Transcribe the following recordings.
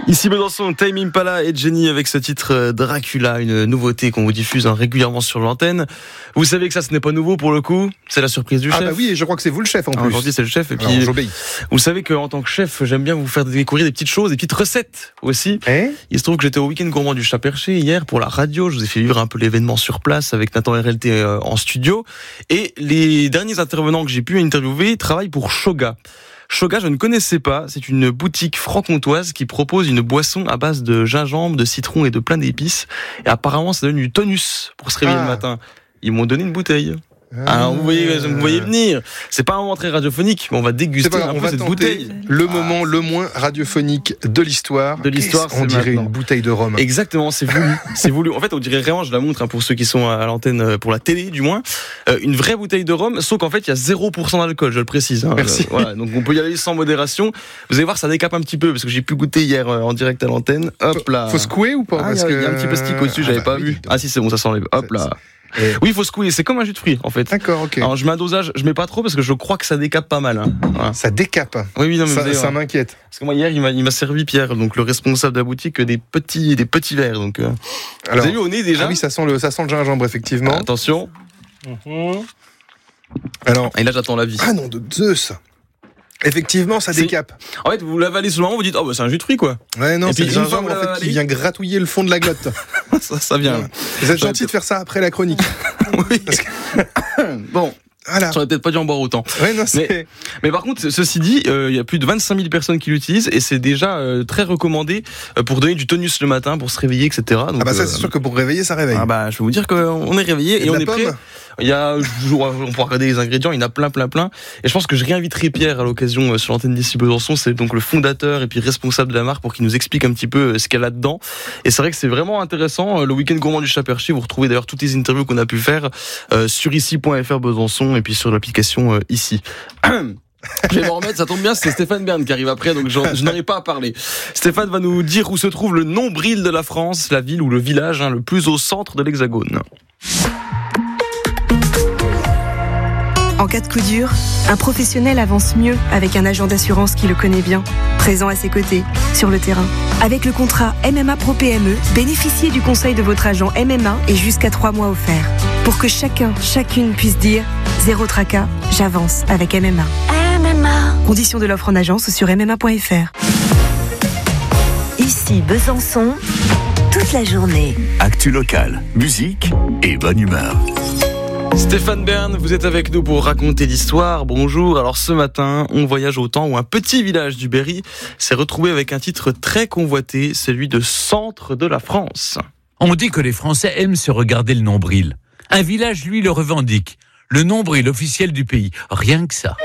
Ici Besançon, Tame Impala et Jenny avec ce titre Dracula, une nouveauté qu'on vous diffuse régulièrement sur l'antenne. Vous savez que ça, ce n'est pas nouveau pour le coup, c'est la surprise du chef. Ah bah oui, et je crois que c'est vous le chef en plus. Aujourd'hui c'est le chef et puis alors, j'obéis. Vous savez qu'en tant que chef, j'aime bien vous faire découvrir des petites choses, des petites recettes aussi. Il se trouve que j'étais au week-end gourmand du Chat Perché hier pour la radio, je vous ai fait vivre un peu l'événement sur place avec Nathan RLT en studio. Et les derniers intervenants que j'ai pu interviewer travaillent pour Shoga. Shoga, je ne connaissais pas, c'est une boutique franc-comtoise qui propose une boisson à base de gingembre, de citron et de plein d'épices. Et apparemment, ça donne du tonus pour se réveiller le matin. Ils m'ont donné une bouteille. Alors vous voyez venir. C'est pas un moment très radiophonique, mais on va déguster un peu cette bouteille. Le moment le moins radiophonique de l'histoire. On dirait une bouteille de rhum. Exactement, c'est voulu. C'est voulu. En fait, on dirait vraiment, je la montre pour ceux qui sont à l'antenne, pour la télé du moins, une vraie bouteille de rhum, sauf qu'en fait, il y a 0% d'alcool, je le précise. Merci. Voilà, donc on peut y aller sans modération. Vous allez voir, ça décape un petit peu parce que j'ai pu goûter hier en direct à l'antenne. Hop là. Faut secouer ou pas? Il y a un petit plastique au-dessus, j'avais pas vu. Ah si, c'est bon, ça s'enlève. Hop là. Oui, il faut secouer, c'est comme un jus de fruits en fait. D'accord, ok. Alors je mets un dosage, je mets pas trop parce que je crois que ça décape pas mal. Voilà. Ça décape. Oui, non, mais ça m'inquiète. Parce que moi hier, il m'a servi Pierre, donc le responsable de la boutique, des petits verres. Donc, alors, vous avez vu au nez déjà? Ah oui, ça sent le gingembre effectivement. Attention. Alors, et là j'attends l'avis. Ah non, de Zeus. Effectivement, ça décape. En fait, vous l'avalez sur le moment, vous dites, oh bah c'est un jus de fruits quoi. Ouais, non, et c'est puis, le gingembre en fait qui vient gratouiller le fond de la glotte. ça vient. Là. Vous êtes gentil de faire ça après la chronique. Oui. Bon. Voilà. J'aurais peut-être pas dû en boire autant. Ouais, non, mais par contre, ceci dit, il y a plus de 25 000 personnes qui l'utilisent et c'est déjà très recommandé pour donner du tonus le matin, pour se réveiller, etc. Donc, ah bah ça, c'est sûr que pour réveiller, ça réveille. Ah bah je peux vous dire qu'on est réveillé et on est prêt. Il y a, on pourra regarder les ingrédients, il y en a plein. Et je pense que je réinviterai Pierre à l'occasion sur l'antenne d'ici Besançon. C'est donc le fondateur et puis responsable de la marque pour qu'il nous explique un petit peu ce qu'il y a là-dedans. Et c'est vrai que c'est vraiment intéressant. Le week-end gourmand du Chat Perché, vous retrouvez d'ailleurs toutes les interviews qu'on a pu faire sur ici.fr Besançon et puis sur l'application ici. Je vais me remettre, ça tombe bien, c'est Stéphane Bern qui arrive après, donc je n'aurai pas à parler. Stéphane va nous dire où se trouve le nombril de la France, la ville ou le village le plus au centre de l'Hexagone. En cas de coup dur, un professionnel avance mieux avec un agent d'assurance qui le connaît bien, présent à ses côtés, sur le terrain. Avec le contrat MMA Pro PME, bénéficiez du conseil de votre agent MMA et jusqu'à 3 mois offerts. Pour que chacune puisse dire « Zéro tracas, j'avance avec MMA ». Conditions de l'offre en agence ou sur MMA.fr. Ici Besançon, toute la journée. Actu locale, musique et bonne humeur. Stéphane Bern, vous êtes avec nous pour raconter l'histoire. Bonjour. Alors ce matin, on voyage au temps où un petit village du Berry s'est retrouvé avec un titre très convoité, celui de centre de la France. On dit que les Français aiment se regarder le nombril. Un village, lui, le revendique. Le nombril officiel du pays. Rien que ça.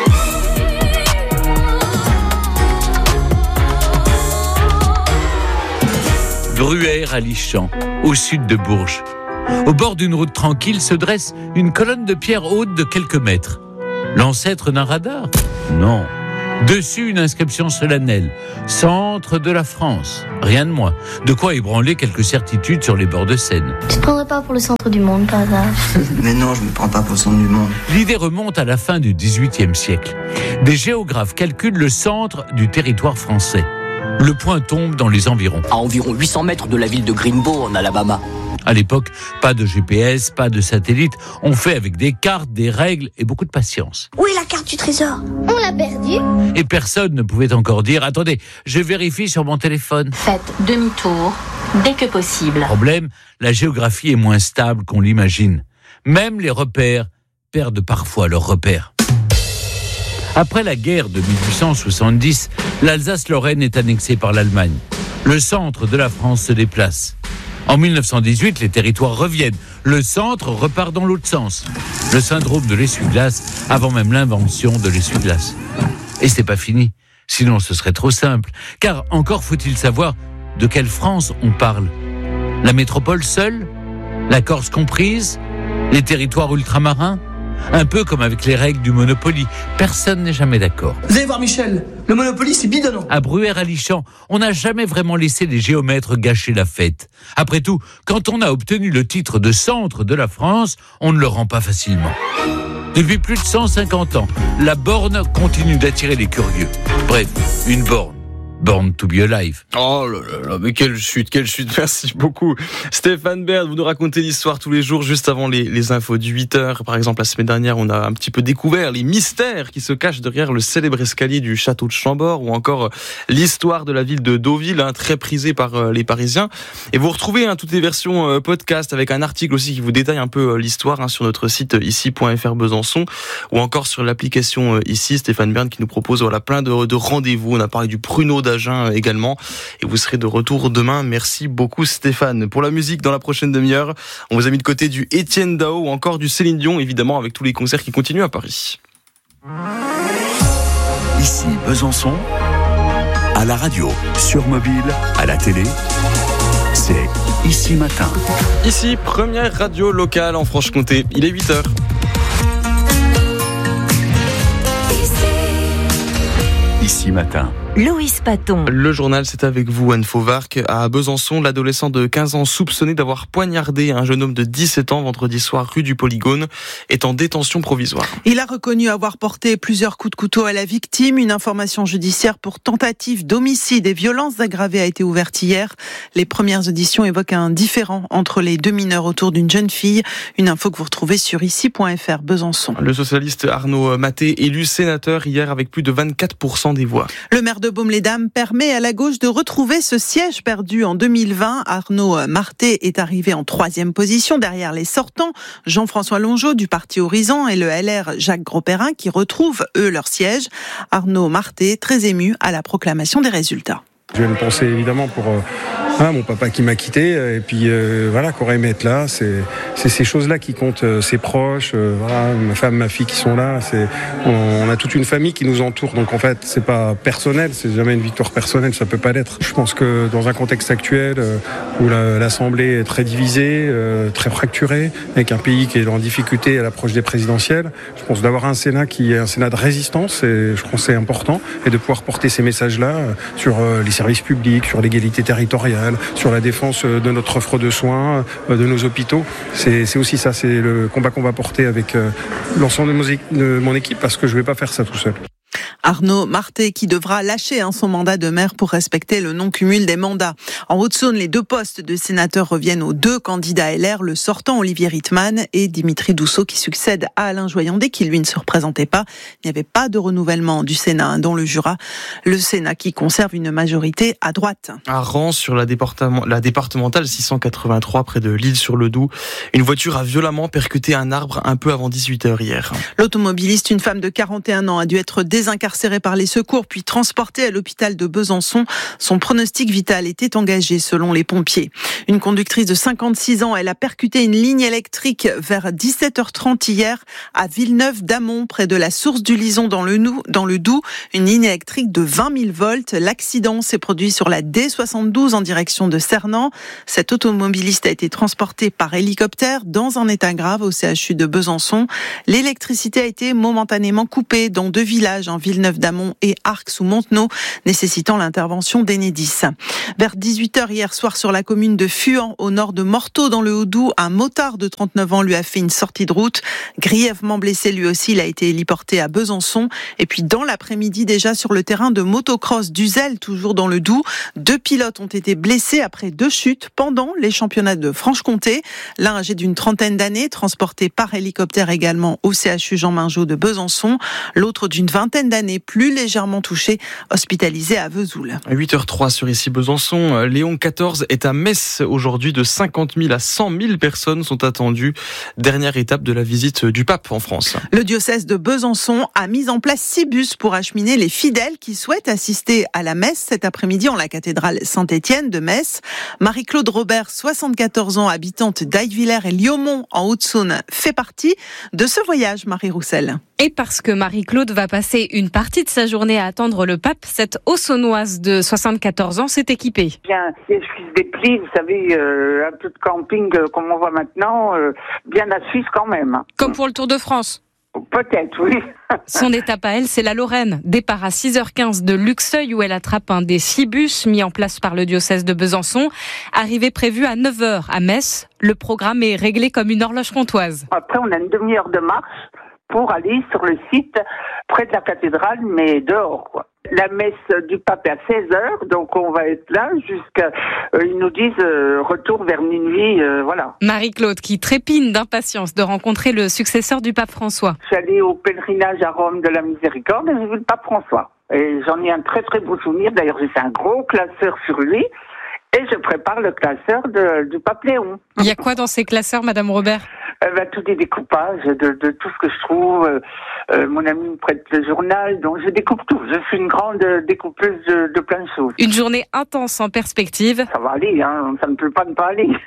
Bruère-à-Lichamps, au sud de Bourges. Au bord d'une route tranquille se dresse une colonne de pierre haute de quelques mètres. L'ancêtre d'un radar ? Non. Dessus, une inscription solennelle. Centre de la France. Rien de moins. De quoi ébranler quelques certitudes sur les bords de Seine. Tu te prendrais pas pour le centre du monde, par hasard? Mais non, je me prends pas pour le centre du monde. L'idée remonte à la fin du XVIIIe siècle. Des géographes calculent le centre du territoire français. Le point tombe dans les environs. À environ 800 mètres de la ville de Greenbow, en Alabama. À l'époque, pas de GPS, pas de satellite. On fait avec des cartes, des règles et beaucoup de patience. Où est la carte du trésor? On l'a perdue. Et personne ne pouvait encore dire « Attendez, je vérifie sur mon téléphone ». Faites demi-tour dès que possible. Problème, la géographie est moins stable qu'on l'imagine. Même les repères perdent parfois leurs repères. Après la guerre de 1870, l'Alsace-Lorraine est annexée par l'Allemagne. Le centre de la France se déplace. En 1918, les territoires reviennent. Le centre repart dans l'autre sens. Le syndrome de l'essuie-glace, avant même l'invention de l'essuie-glace. Et c'est pas fini. Sinon, ce serait trop simple. Car encore faut-il savoir de quelle France on parle. La métropole seule ? La Corse comprise ? Les territoires ultramarins ? Un peu comme avec les règles du Monopoly. Personne n'est jamais d'accord. Vous allez voir Michel, le Monopoly c'est bidonnant. À Bruère-à-Lichamps, on n'a jamais vraiment laissé les géomètres gâcher la fête. Après tout, quand on a obtenu le titre de centre de la France, on ne le rend pas facilement. Depuis plus de 150 ans, la borne continue d'attirer les curieux. Bref, une borne. Born to be Alive. Oh là là, mais quelle chute, merci beaucoup. Stéphane Bern, vous nous racontez l'histoire tous les jours, juste avant les infos de 8h. Par exemple, la semaine dernière, on a un petit peu découvert les mystères qui se cachent derrière le célèbre escalier du château de Chambord, ou encore l'histoire de la ville de Deauville, très prisée par les Parisiens. Et vous retrouvez toutes les versions podcast, avec un article aussi qui vous détaille un peu l'histoire sur notre site ici.fr Besançon, ou encore sur l'application ici. Stéphane Bern qui nous propose plein de rendez-vous. On a parlé du pruneau d'Agen également, et vous serez de retour demain. Merci beaucoup Stéphane. Pour la musique, dans la prochaine demi-heure, on vous a mis de côté du Étienne Dao ou encore du Céline Dion, évidemment, avec tous les concerts qui continuent à Paris. Ici Besançon, à la radio, sur mobile, à la télé, c'est Ici Matin. Ici, première radio locale en Franche-Comté. Il est 8h. Ici Matin. Loïs Paton. Le journal, c'est avec vous, Anne Fauvarc. À Besançon, l'adolescent de 15 ans soupçonné d'avoir poignardé un jeune homme de 17 ans vendredi soir rue du Polygone est en détention provisoire. Il a reconnu avoir porté plusieurs coups de couteau à la victime. Une information judiciaire pour tentative d'homicide et violences aggravées a été ouverte hier. Les premières auditions évoquent un différend entre les deux mineurs autour d'une jeune fille. Une info que vous retrouvez sur ici.fr Besançon. Le socialiste Arnaud Maté, élu sénateur hier avec plus de 24% des voix. Le maire de Baume-les-Dames permet à la gauche de retrouver ce siège perdu en 2020. Arnaud Marté est arrivé en 3e position derrière les sortants Jean-François Longeau du parti Horizon et le LR Jacques Grosperrin qui retrouvent eux leur siège. Arnaud Marté très ému à la proclamation des résultats. Je viens de penser évidemment pour mon papa qui m'a quitté et puis qui aurait aimé être là. C'est ces choses-là qui comptent, ses proches, ma femme, ma fille qui sont là. On a toute une famille qui nous entoure, donc en fait c'est pas personnel, c'est jamais une victoire personnelle, ça peut pas l'être. Je pense que dans un contexte actuel où l'Assemblée est très divisée, très fracturée, avec un pays qui est en difficulté à l'approche des présidentielles, je pense d'avoir un Sénat qui est un Sénat de résistance, et je pense que c'est important, et de pouvoir porter ces messages-là sur les services publics, sur l'égalité territoriale, sur la défense de notre offre de soins, de nos hôpitaux. C'est aussi ça, c'est le combat qu'on va porter avec l'ensemble de mon équipe, parce que je ne vais pas faire ça tout seul. Arnaud Marté qui devra lâcher son mandat de maire pour respecter le non-cumul des mandats. En Haute-Saône, les deux postes de sénateur reviennent aux deux candidats LR, le sortant Olivier Rittmann et Dimitri Dousseau qui succède à Alain Joyandet qui lui ne se représentait pas. Il n'y avait pas de renouvellement du Sénat dans le Jura. Le Sénat qui conserve une majorité à droite. À Rans, sur la départementale 683 près de L'Isle-sur-le-Doubs, une voiture a violemment percuté un arbre un peu avant 18h hier. L'automobiliste, une femme de 41 ans, a dû être désincarcérée par les secours puis transportée à l'hôpital de Besançon. Son pronostic vital était engagé selon les pompiers. Une conductrice de 56 ans, elle a percuté une ligne électrique vers 17h30 hier à Villeneuve-d'Amont, près de la source du Lison dans le Doubs. Une ligne électrique de 20 000 volts. L'accident s'est produit sur la D72 en direction de Cernan. Cet automobiliste a été transporté par hélicoptère dans un état grave au CHU de Besançon. L'électricité a été momentanément coupée dans deux villages, en Villeneuve-d'Amont et Arques-sous-Montenot, nécessitant l'intervention d'Enedis. Vers 18h hier soir sur la commune de Fuan, au nord de Morteau dans le Haut-Doubs, un motard de 39 ans lui a fait une sortie de route. Grièvement blessé lui aussi, il a été héliporté à Besançon. Et puis dans l'après-midi déjà sur le terrain de motocross d'Uzel, toujours dans le Doubs, deux pilotes ont été blessés après deux chutes pendant les championnats de Franche-Comté. L'un âgé d'une trentaine d'années, transporté par hélicoptère également au CHU Jean Mingeot de Besançon. L'autre d'une vingtaine d'années, plus légèrement touché, hospitalisé à Vesoul. 8h03 sur ici Besançon. Léon XIV est à Metz aujourd'hui. De 50 000 à 100 000 personnes sont attendues. Dernière étape de la visite du pape en France. Le diocèse de Besançon a mis en place 6 bus pour acheminer les fidèles qui souhaitent assister à la messe cet après-midi en la cathédrale Saint-Étienne de Metz. Marie-Claude Robert, 74 ans, habitante d'Aillevillers et Liaumont en Haute-Saône, fait partie de ce voyage, Marie Roussel. Et parce que Marie-Claude va passer une partie de sa journée à attendre le pape, cette Haut-Saônoise de 74 ans s'est équipée. Bien, des Suisses des plis, vous savez, un peu de camping comme on voit maintenant, bien la Suisse quand même. Comme pour le Tour de France. Peut-être, oui. Son étape à elle, c'est la Lorraine. Départ à 6h15 de Luxeuil où elle attrape un des 6 bus mis en place par le diocèse de Besançon. Arrivée prévue à 9h à Metz. Le programme est réglé comme une horloge comtoise. Après, on a une demi-heure de marche pour aller sur le site près de la cathédrale, mais dehors, quoi. La messe du pape est à 16h, donc on va être là jusqu'à, ils nous disent, retour vers minuit, voilà. Marie-Claude qui trépine d'impatience de rencontrer le successeur du pape François. Je suis allée au pèlerinage à Rome de la Miséricorde et j'ai vu le pape François. Et j'en ai un très très beau souvenir, d'ailleurs j'ai fait un gros classeur sur lui. Et je prépare le classeur du pape Léon. Il y a quoi dans ces classeurs, Madame Robert ? Tous des découpages de tout ce que je trouve. Mon ami me prête le journal, donc je découpe tout. Je suis une grande découpeuse de plein de choses. Une journée intense en perspective. Ça va aller, hein, ça ne peut pas ne pas aller.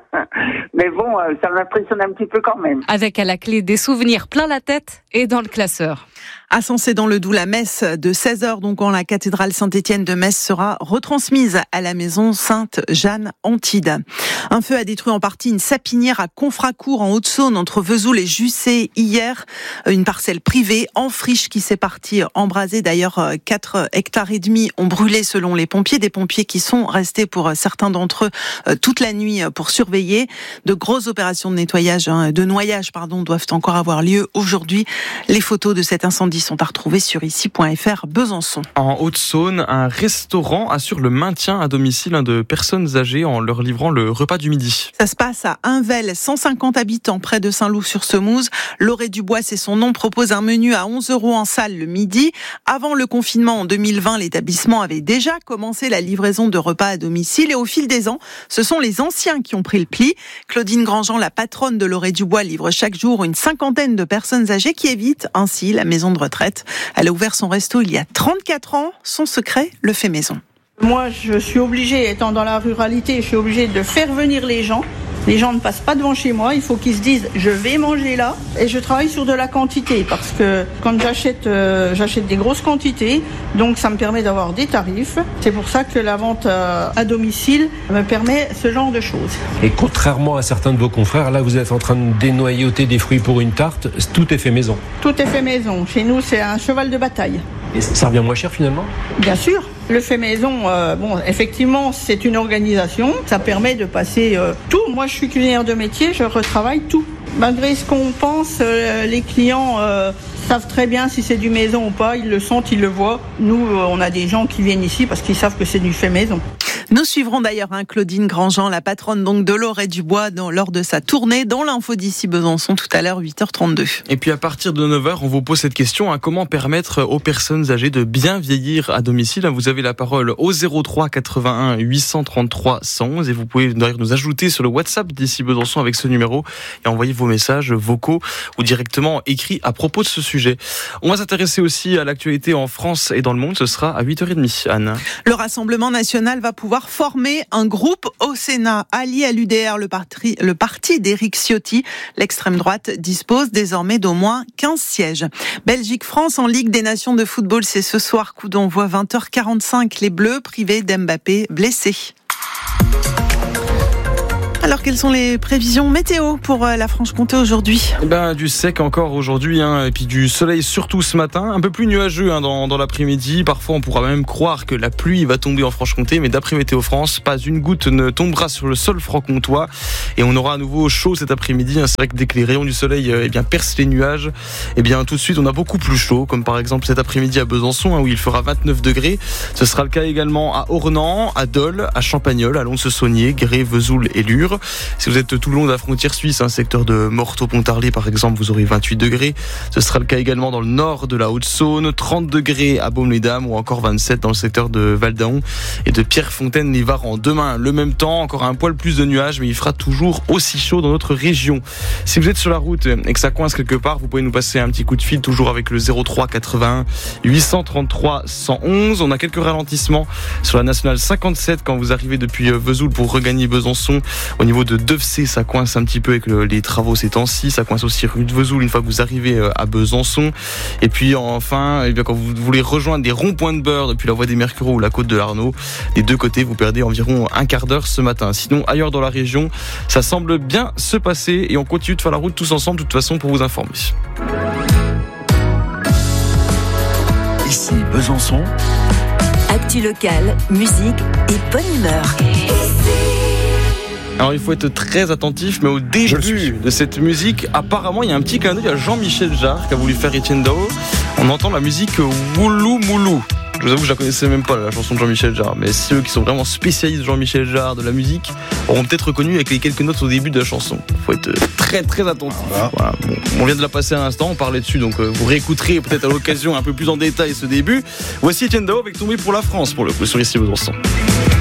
Mais bon, ça m'impressionne un petit peu quand même. Avec à la clé des souvenirs plein la tête et dans le classeur. À Sensé dans le Doubs, la messe de 16h, donc en la cathédrale Saint-Étienne de Metz, sera retransmise à la maison Sainte-Jeanne-Antide. Un feu a détruit en partie une sapinière à Confracourt en Haute-Saône entre Vesoul et Jussey hier. Une parcelle privée en friche qui s'est partie embrasée. D'ailleurs, 4,5 hectares ont brûlé selon les pompiers. Des pompiers qui sont restés pour certains d'entre eux toute la nuit pour surveiller. De grosses opérations de nettoyage, de noyage, doivent encore avoir lieu aujourd'hui. Les photos de cet incendie sont à retrouver sur ici.fr Besançon. En Haute-Saône, un restaurant assure le maintien à domicile de personnes âgées en leur livrant le repas du midi. Ça se passe à Invel, 150 habitants près de Saint-Loup-sur-Semouse. Lauré Dubois, c'est son nom, propose un menu à 11 € en salle le midi. Avant le confinement en 2020, l'établissement avait déjà commencé la livraison de repas à domicile et au fil des ans, ce sont les anciens qui ont pris le pli. Claudine Grandjean, la patronne de Lauré Dubois, livre chaque jour une cinquantaine de personnes âgées qui évitent ainsi la maison de retraite. Elle a ouvert son resto il y a 34 ans. Son secret, le fait maison. Moi, je suis obligée, étant dans la ruralité, je suis obligée de faire venir les gens. Les gens ne passent pas devant chez moi, il faut qu'ils se disent je vais manger là. Et je travaille sur de la quantité parce que quand j'achète des grosses quantités, donc ça me permet d'avoir des tarifs. C'est pour ça que la vente à domicile me permet ce genre de choses. Et contrairement à certains de vos confrères, là vous êtes en train de dénoyauter des fruits pour une tarte, tout est fait maison. Tout est fait maison. Chez nous, c'est un cheval de bataille. Et ça revient moins cher finalement ? Bien sûr. Le fait maison, effectivement, c'est une organisation. Ça permet de passer tout. Moi, je suis cuisinière de métier, je retravaille tout. Malgré ce qu'on pense, les clients savent très bien si c'est du maison ou pas. Ils le sentent, ils le voient. Nous, on a des gens qui viennent ici parce qu'ils savent que c'est du fait maison. Nous suivrons d'ailleurs Claudine Grandjean, la patronne donc de Lauré Dubois, lors de sa tournée dans l'info d'ici Besançon tout à l'heure, 8h32. Et puis à partir de 9h, on vous pose cette question, comment permettre aux personnes âgées de bien vieillir à domicile. Vous avez la parole au 03 81 833 111 et vous pouvez d'ailleurs nous ajouter sur le WhatsApp d'ici Besançon avec ce numéro et envoyer vos messages vocaux ou directement écrits à propos de ce sujet. On va s'intéresser aussi à l'actualité en France et dans le monde, ce sera à 8h30, Anne. Le Rassemblement national va pouvoir former un groupe au Sénat allié à l'UDR, le parti d'Éric Ciotti. L'extrême droite dispose désormais d'au moins 15 sièges. Belgique-France en Ligue des Nations de football, c'est ce soir, coup d'envoi 20h45. Les Bleus privés d'Mbappé blessé. Alors, quelles sont les prévisions météo pour la Franche-Comté aujourd'hui ? Du sec encore aujourd'hui, et puis du soleil surtout ce matin. Un peu plus nuageux dans l'après-midi. Parfois, on pourra même croire que la pluie va tomber en Franche-Comté, mais d'après Météo France, pas une goutte ne tombera sur le sol franc-comtois. Et on aura à nouveau chaud cet après-midi. C'est vrai que dès que les rayons du soleil percent les nuages, tout de suite, on a beaucoup plus chaud, comme par exemple cet après-midi à Besançon, où il fera 29 degrés. Ce sera le cas également à Ornans, à Dole, à Champagnole, à Lons-le-Saunier, Gré, Vesoul et Lure. Si vous êtes tout le long de la frontière suisse, secteur de Morteau-Pontarlier par exemple, vous aurez 28 degrés. Ce sera le cas également dans le nord de la Haute-Saône, 30 degrés à Baume-les-Dames ou encore 27 dans le secteur de Val-d'Aon et de Pierrefontaine-les-Varans. Demain, le même temps, encore un poil plus de nuages, mais il fera toujours aussi chaud dans notre région. Si vous êtes sur la route et que ça coince quelque part, vous pouvez nous passer un petit coup de fil, toujours avec le 03 81 833 111. On a quelques ralentissements sur la nationale 57 quand vous arrivez depuis Vesoul pour regagner Besançon. Au niveau de Devcé, ça coince un petit peu avec les travaux ces temps-ci. Ça coince aussi rue de Vesoul une fois que vous arrivez à Besançon. Et puis enfin, quand vous voulez rejoindre les ronds-points de Beurre depuis la voie des Mercureaux ou la côte de l'Arnaud, des deux côtés, vous perdez environ un quart d'heure ce matin. Sinon, ailleurs dans la région, ça semble bien se passer et on continue de faire la route tous ensemble de toute façon pour vous informer. Ici Besançon. Actu locale, musique et bonne humeur. Alors il faut être très attentif, mais au début de cette musique, apparemment il y a un petit clin d'œil à Jean-Michel Jarre qui a voulu faire Etienne Dao. On entend la musique Woulou Moulou. Je vous avoue que je la connaissais même pas, la chanson de Jean-Michel Jarre, mais ceux qui sont vraiment spécialistes de Jean-Michel Jarre, de la musique, auront peut-être reconnu avec les quelques notes au début de la chanson. Il faut être très très attentif. Voilà. Bon, on vient de la passer à l'instant, on parlait dessus, donc vous réécouterez peut-être à l'occasion un peu plus en détail ce début. Voici Etienne Dao avec Tombé pour la France, pour le coup, sur Ici Besançon.